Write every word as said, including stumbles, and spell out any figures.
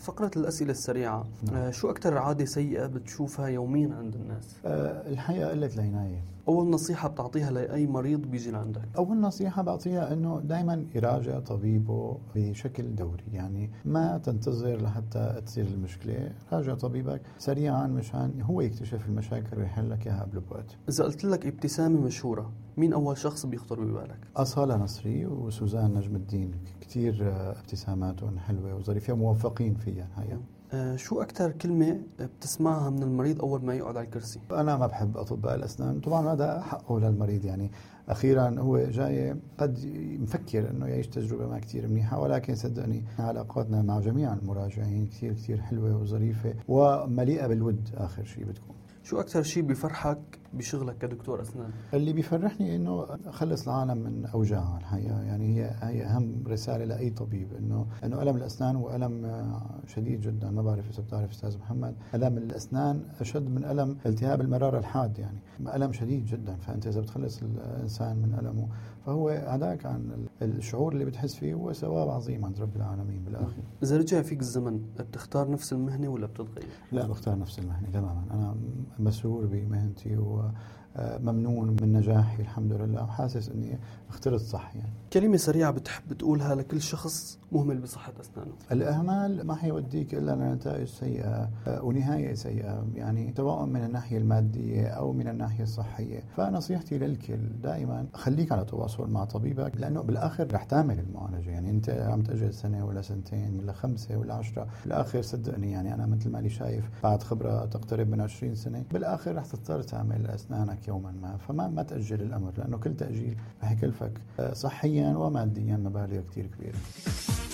فقرة الأسئلة السريعة. نعم. شو أكتر عادة سيئة بتشوفها يوميا عند الناس؟ أه الحقيقة قلة العناية. أول نصيحة بتعطيها لأي مريض بيجي لعندك؟ أول نصيحة بعطيها أنه دائما يراجع طبيبه بشكل دوري، يعني ما تنتظر لحتى تصير المشكلة، راجع طبيبك سريعا مشان هو يكتشف المشاكل ويحل لك إياها قبل بوقت. إذا قلت لك ابتسامة مشهورة، مين أول شخص بيخطر ببالك؟ أصالة نصري وسوزان نجم الدين، كتير ابتساماتهم حلوة وظريفة موفقين فيها هيا. آه شو أكتر كلمة بتسمعها من المريض أول ما يقعد على الكرسي؟ أنا ما بحب أطباء الأسنان، طبعا هذا حقه للمريض، يعني أخيرا هو جاي قد مفكر أنه يعيش تجربة ما كتير منيحة، ولكن صدقني علاقاتنا مع جميع المراجعين كتير كتير حلوة وظريفة ومليئة بالود. آخر شيء بتكون شو أكثر شيء بيفرحك بشغلك كدكتور أسنان؟ اللي بيفرحني إنه أخلص العالم من أوجاعها الحقيقة، يعني هي هي أهم رسالة لأي طبيب، إنه إنه ألم الأسنان هو ألم شديد جدا. ما بعرف إذا بتعرف أستاذ محمد، ألم الأسنان أشد من ألم التهاب المرارة الحاد، يعني ألم شديد جدا. فأنت إذا بتخلص الإنسان من ألمه فهو هذاك عن الشعور اللي بتحس فيه هو ثواب عظيم عند رب العالمين بالآخر. إذا رجع فيك الزمن بتختار نفس المهنة ولا بتتغير؟ لا، بختار نفس المهنة تماما. أنا مسرور بمهنتي وممنون من نجاحي الحمد لله، وحاسس أني اخترت صح. يعني كلمة سريعة بتحب تقولها لكل شخص مهمل بصحة أسنانه؟ الإهمال ما حيوديك إلا لنتائج سيئة ونهاية سيئة، يعني سواء من الناحية المادية أو من الناحية الصحية. فنصيحتي للكل دائما خليك على تواصل مع طبيبك، لأنه بالآخر رح تعمل المعالجة. يعني أنت عم تأجل سنة ولا سنتين ولا خمسة ولا عشرة، بالآخر صدقني يعني أنا مثل ما لي شايف بعد خبرة تقترب من عشرين سنة بالآخر رح تضطر تعمل أسنانك يوما ما. فما ما تأجل الأمر، لأنه كل تأجيل رح يكلفك صحيا وماديا مبالغ كتير كبيرة.